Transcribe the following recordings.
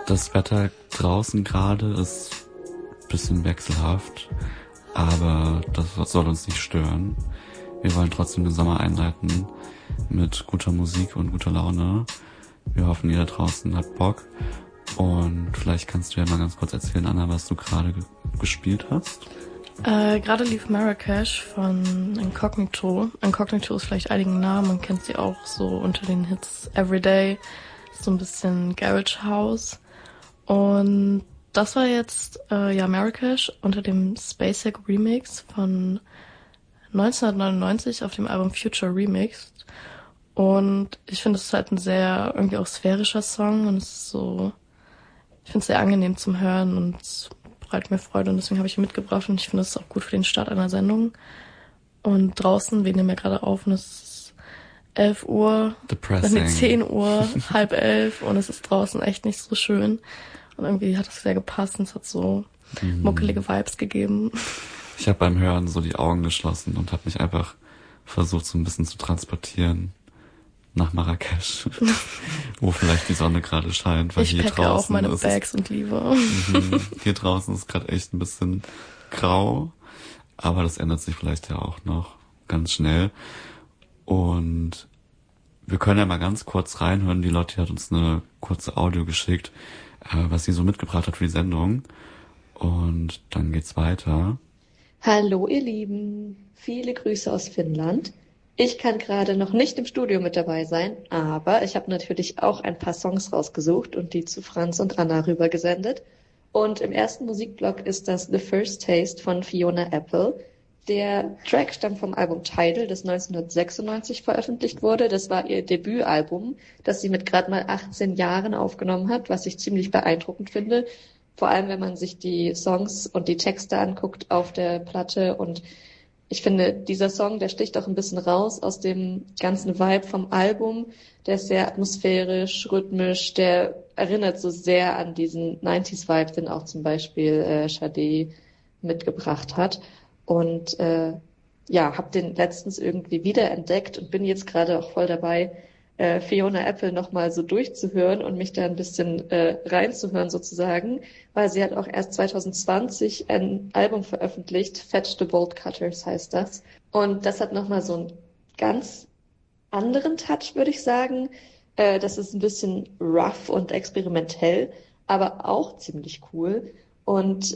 Das Wetter draußen gerade ist ein bisschen wechselhaft, aber das soll uns nicht stören. Wir wollen trotzdem den Sommer einleiten mit guter Musik und guter Laune. Wir hoffen, ihr da draußen habt Bock. Und vielleicht kannst du ja mal ganz kurz erzählen, Anna, was du gerade gespielt hast. Gerade lief Marrakesh von Incognito. Incognito ist vielleicht einigen Namen, man kennt sie auch so unter den Hits Everyday. So ein bisschen Garage House. Und das war jetzt Marrakesh unter dem Spacek Remix von 1999 auf dem Album Future Remixed. Und ich finde, es ist halt ein sehr irgendwie auch sphärischer Song und es ist so, ich finde es sehr angenehm zum Hören und es bereitet mir Freude und deswegen habe ich ihn mitgebracht und ich finde, es ist auch gut für den Start einer Sendung. Und draußen, wir nehmen ja gerade auf und es ist 11 Uhr, Depressing. 10 Uhr, 10:30 und es ist draußen echt nicht so schön. Und irgendwie hat es sehr gepasst und es hat so muckelige Vibes gegeben. Ich habe beim Hören so die Augen geschlossen und habe mich einfach versucht, so ein bisschen zu transportieren nach Marrakesch, wo vielleicht die Sonne gerade scheint, weil ich hier packe draußen auch meine Bags und liebe. Hier draußen ist gerade echt ein bisschen grau, aber das ändert sich vielleicht ja auch noch ganz schnell. Und wir können ja mal ganz kurz reinhören. Die Lotti hat uns eine kurze Audio geschickt, was sie so mitgebracht hat für die Sendung. Und dann geht's weiter. Hallo ihr Lieben, viele Grüße aus Finnland. Ich kann gerade noch nicht im Studio mit dabei sein, aber ich habe natürlich auch ein paar Songs rausgesucht und die zu Franz und Anna rübergesendet. Und im ersten Musikblock ist das The First Taste von Fiona Apple. Der Track stammt vom Album Tidal, das 1996 veröffentlicht wurde. Das war ihr Debütalbum, das sie mit gerade mal 18 Jahren aufgenommen hat, was ich ziemlich beeindruckend finde. Vor allem, wenn man sich die Songs und die Texte anguckt auf der Platte. Und ich finde, dieser Song, der sticht auch ein bisschen raus aus dem ganzen Vibe vom Album. Der ist sehr atmosphärisch, rhythmisch, der erinnert so sehr an diesen 90s-Vibe, den auch zum Beispiel Sade mitgebracht hat. Und habe den letztens irgendwie wiederentdeckt und bin jetzt gerade auch voll dabei, Fiona Apple nochmal so durchzuhören und mich da ein bisschen reinzuhören sozusagen, weil sie hat auch erst 2020 ein Album veröffentlicht, Fetch the Bolt Cutters heißt das. Und das hat nochmal so einen ganz anderen Touch, würde ich sagen. Das ist ein bisschen rough und experimentell, aber auch ziemlich cool. Und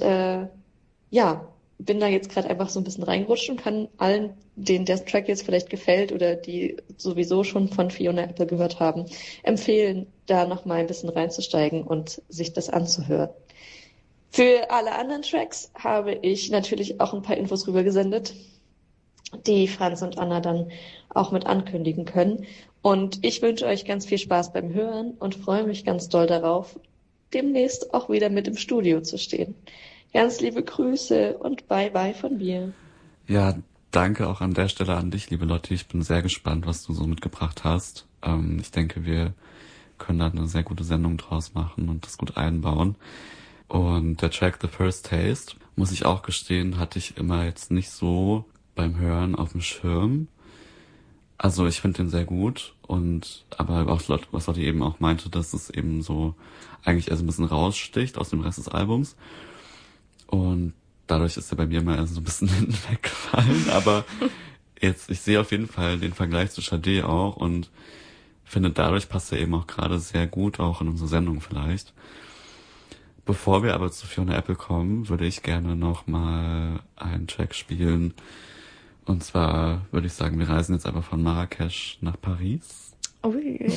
bin da jetzt gerade einfach so ein bisschen reingerutscht und kann allen, denen der Track jetzt vielleicht gefällt oder die sowieso schon von Fiona Apple gehört haben, empfehlen, da nochmal ein bisschen reinzusteigen und sich das anzuhören. Für alle anderen Tracks habe ich natürlich auch ein paar Infos rübergesendet, die Franz und Anna dann auch mit ankündigen können. Und ich wünsche euch ganz viel Spaß beim Hören und freue mich ganz doll darauf, demnächst auch wieder mit im Studio zu stehen. Ganz liebe Grüße und Bye-bye von mir. Ja, danke auch an der Stelle an dich, liebe Lotti. Ich bin sehr gespannt, was du so mitgebracht hast. Ich denke, wir können da eine sehr gute Sendung draus machen und das gut einbauen. Und der Track The First Taste, muss ich auch gestehen, hatte ich immer jetzt nicht so beim Hören auf dem Schirm. Also ich finde den sehr gut aber auch was Lotti eben auch meinte, dass es eben so eigentlich erst ein bisschen raussticht aus dem Rest des Albums. Und dadurch ist er bei mir mal so ein bisschen hinten weggefallen. Aber jetzt, ich sehe auf jeden Fall den Vergleich zu Sade auch und finde, dadurch passt er eben auch gerade sehr gut, auch in unsere Sendung vielleicht. Bevor wir aber zu Fiona Apple kommen, würde ich gerne noch mal einen Track spielen. Und zwar würde ich sagen, wir reisen jetzt einfach von Marrakesch nach Paris. Oh yeah.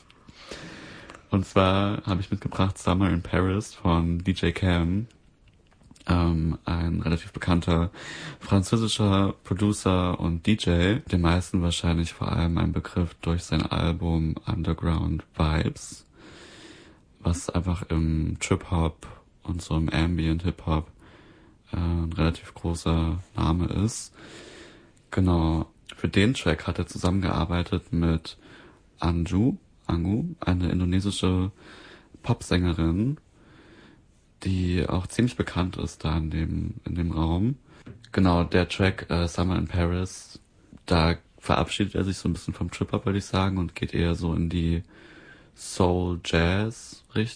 Und zwar habe ich mitgebracht Summer in Paris von DJ Cam. Ein relativ bekannter französischer Producer und DJ, den meisten wahrscheinlich vor allem ein Begriff durch sein Album Underground Vibes, was einfach im Trip-Hop und so im Ambient Hip-Hop ein relativ großer Name ist. Genau, für den Track hat er zusammengearbeitet mit Angu, eine indonesische Popsängerin, die auch ziemlich bekannt ist da in dem Raum. Genau, der Track Summer in Paris, da verabschiedet er sich so ein bisschen vom Trip-Hop, würde ich sagen, und geht eher so in die Soul-Jazz-Richtung.